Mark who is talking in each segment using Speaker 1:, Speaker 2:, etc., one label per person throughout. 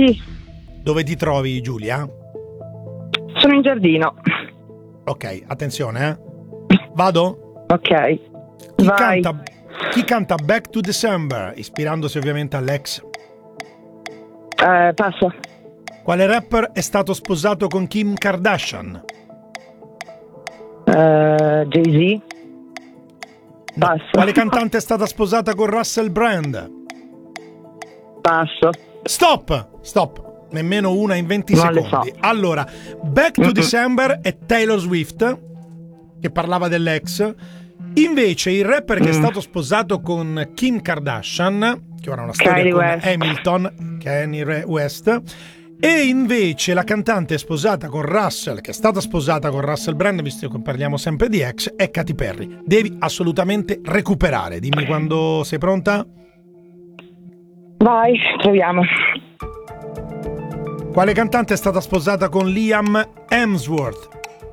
Speaker 1: Sì.
Speaker 2: Dove ti trovi, Giulia?
Speaker 1: Sono in giardino.
Speaker 2: Ok, attenzione, Vado?
Speaker 1: Ok.
Speaker 2: Chi canta Back to December, ispirandosi ovviamente all'ex?
Speaker 1: Passo.
Speaker 2: Quale rapper è stato sposato con Kim Kardashian?
Speaker 1: Jay-Z.
Speaker 2: No.
Speaker 1: Passo.
Speaker 2: Quale cantante è stata sposata con Russell Brand?
Speaker 1: Passo.
Speaker 2: Stop. Nemmeno una in 20
Speaker 1: Non le
Speaker 2: secondi.
Speaker 1: so.
Speaker 2: Allora, Back to December è Taylor Swift, che parlava dell'ex. Invece il rapper che è stato sposato con Kim Kardashian, che ora ha una storia
Speaker 1: Kanye
Speaker 2: con
Speaker 1: West.
Speaker 2: Hamilton, Kanye West, e invece la cantante sposata con Russell, che è stata sposata con Russell Brand, visto che parliamo sempre di ex, è Katy Perry. Devi assolutamente recuperare. Dimmi quando sei pronta.
Speaker 1: Vai, proviamo.
Speaker 2: Quale cantante è stata sposata con Liam Hemsworth?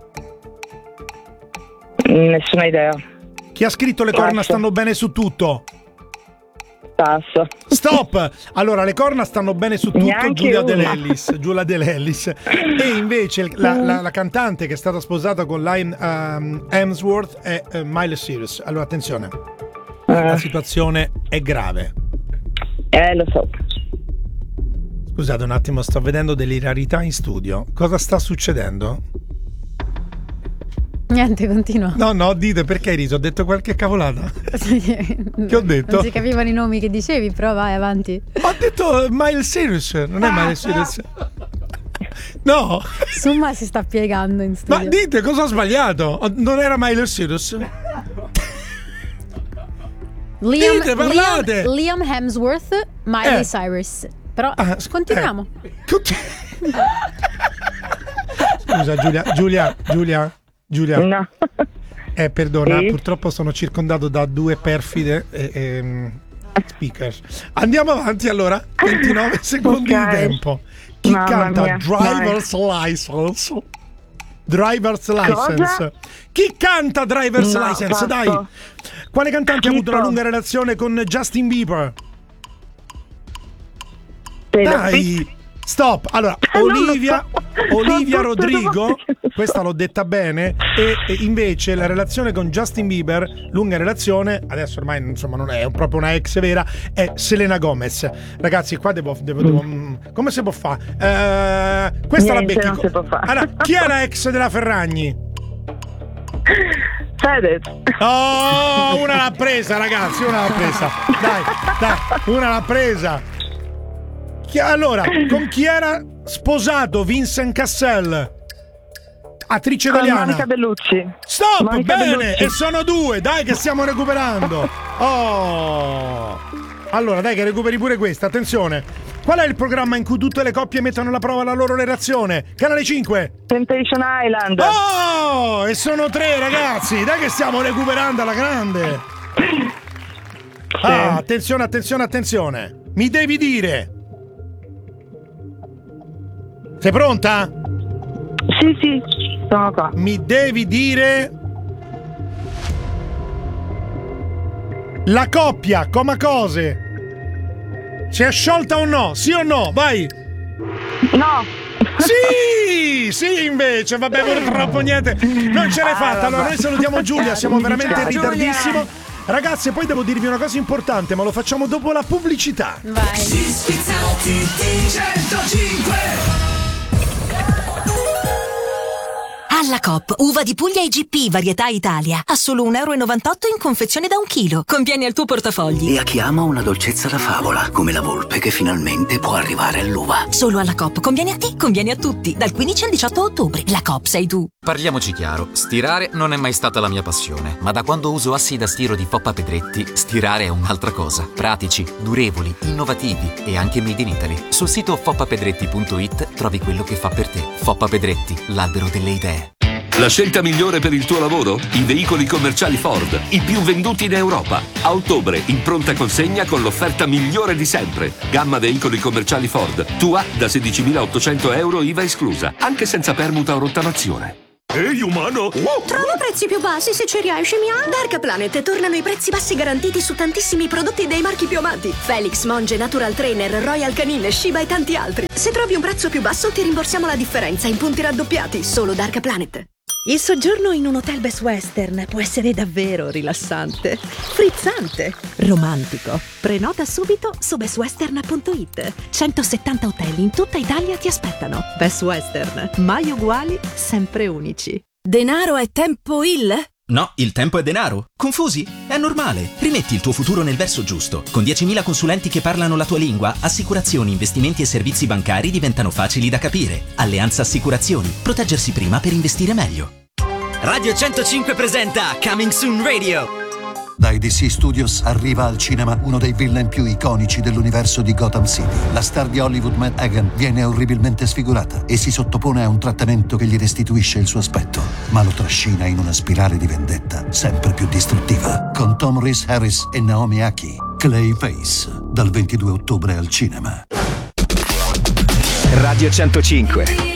Speaker 1: Nessuna idea.
Speaker 2: Chi ha scritto Le corna stanno bene su tutto?
Speaker 1: Passo.
Speaker 2: Stop! Allora, le corna stanno bene su tutto.
Speaker 1: Neanche
Speaker 2: Giulia
Speaker 1: una.
Speaker 2: Dell'Ellis. E invece la cantante che è stata sposata con Liam Hemsworth è Miley Cyrus. Allora, attenzione, la situazione è grave.
Speaker 1: Lo so.
Speaker 2: Scusate un attimo, sto vedendo delle ilarità in studio. Cosa sta succedendo?
Speaker 3: Niente, continua.
Speaker 2: No, dite perché hai riso? Ho detto qualche cavolata. Che ho detto?
Speaker 3: Non si capivano i nomi che dicevi, però vai avanti.
Speaker 2: Ho detto Miley Cyrus, non è Miley Cyrus. No.
Speaker 3: Summa si sta piegando in studio.
Speaker 2: Ma dite cosa ho sbagliato? Non era Miley Cyrus? Dite, parlate.
Speaker 3: Liam Hemsworth, Miley Cyrus. Però continuiamo.
Speaker 2: Scusa Giulia.
Speaker 1: No.
Speaker 2: Perdona,
Speaker 1: Sì?
Speaker 2: purtroppo sono circondato da due perfide speaker. Andiamo avanti allora, 29 secondi
Speaker 1: Ok.
Speaker 2: di tempo. Chi
Speaker 1: Mamma
Speaker 2: canta
Speaker 1: mia,
Speaker 2: Driver's License? Driver's License. Chi canta Driver's
Speaker 1: No,
Speaker 2: License?
Speaker 1: passo.
Speaker 2: Dai. Quale cantante ha avuto una
Speaker 1: Schifo.
Speaker 2: lunga relazione con Justin Bieber?
Speaker 1: Taylor Swift.
Speaker 2: Dai. Stop. Allora,
Speaker 1: Non lo
Speaker 2: Olivia
Speaker 1: so.
Speaker 2: Rodrigo, questa l'ho detta bene, e invece la relazione con Justin Bieber, lunga relazione, adesso ormai insomma non è proprio una ex vera, è Selena Gomez. Ragazzi, qua devo come si può fare? Questa
Speaker 1: Niente,
Speaker 2: la becchi.
Speaker 1: non si può fare.
Speaker 2: Allora, chi è la ex della Ferragni?
Speaker 1: Fedez.
Speaker 2: Oh, una l'ha presa, ragazzi, una l'ha presa. Dai, una l'ha presa. Allora, con chi era sposato Vincent Cassel? Attrice
Speaker 1: Con
Speaker 2: italiana.
Speaker 1: Monica Bellucci.
Speaker 2: Stop,
Speaker 1: Monica
Speaker 2: bene,
Speaker 1: Bellucci.
Speaker 2: e sono due, dai che stiamo recuperando. Oh. Allora, dai che recuperi pure questa, attenzione. Qual è il programma in cui tutte le coppie mettono alla prova la loro relazione? Canale 5.
Speaker 1: Temptation Island.
Speaker 2: Oh, e sono tre, ragazzi, dai che stiamo recuperando alla grande. Attenzione. Mi devi dire. Sei pronta?
Speaker 1: Sì, sono qua.
Speaker 2: Mi devi dire la coppia Comacose si è sciolta o no? Sì o no? Vai.
Speaker 1: No.
Speaker 2: Sì, invece, vabbè, purtroppo niente. Non ce l'hai fatta. Allora noi salutiamo Giulia, siamo veramente in ritardissimo. Ragazzi, poi devo dirvi una cosa importante, ma lo facciamo dopo la pubblicità.
Speaker 3: Vai.
Speaker 4: Spizzati di 105.
Speaker 5: Alla Coop, uva di Puglia IGP, varietà Italia, a solo 1,98 € in confezione da 1 chilo. Conviene al tuo portafogli.
Speaker 6: E a chi ama una dolcezza da favola, come la volpe che finalmente può arrivare all'uva.
Speaker 5: Solo alla Coop, conviene a te, conviene a tutti. Dal 15 al 18 ottobre. La Coop sei tu.
Speaker 7: Parliamoci chiaro, stirare non è mai stata la mia passione, ma da quando uso assi da stiro di Foppa Pedretti, stirare è un'altra cosa. Pratici, durevoli, innovativi e anche made in Italy. Sul sito foppapedretti.it trovi quello che fa per te. Foppa Pedretti, l'albero delle idee.
Speaker 8: La scelta migliore per il tuo lavoro? I veicoli commerciali Ford, i più venduti in Europa. A ottobre, in pronta consegna con l'offerta migliore di sempre. Gamma veicoli commerciali Ford, tua da 16.800 € IVA esclusa, anche senza permuta o rottamazione. Ehi, umano!
Speaker 9: Trova prezzi più bassi se ci riesci, mia. Dark Planet tornano i prezzi bassi garantiti su tantissimi prodotti dei marchi più amati. Felix, Monge, Natural Trainer, Royal Canin, Shiba e tanti altri. Se trovi un prezzo più basso ti rimborsiamo la differenza in punti raddoppiati. Solo Dark Planet.
Speaker 10: Il soggiorno in un hotel Best Western può essere davvero rilassante, frizzante, romantico. Prenota subito su bestwestern.it. 170 hotel in tutta Italia ti aspettano. Best Western, mai uguali, sempre unici.
Speaker 11: Denaro è tempo il?
Speaker 12: No, il tempo è denaro. Confusi? È normale. Rimetti il tuo futuro nel verso giusto. Con 10.000 consulenti che parlano la tua lingua, assicurazioni, investimenti e servizi bancari diventano facili da capire. Alleanza Assicurazioni. Proteggersi prima per investire meglio.
Speaker 13: Radio 105 presenta Coming Soon Radio.
Speaker 14: Dai DC Studios arriva al cinema uno dei villain più iconici dell'universo di Gotham City. La star di Hollywood Matt Hagen viene orribilmente sfigurata e si sottopone a un trattamento che gli restituisce il suo aspetto, ma lo trascina in una spirale di vendetta sempre più distruttiva. Con Tom Rhys Harris e Naomi Aki, Clayface, dal 22 ottobre al cinema.
Speaker 15: Radio 105.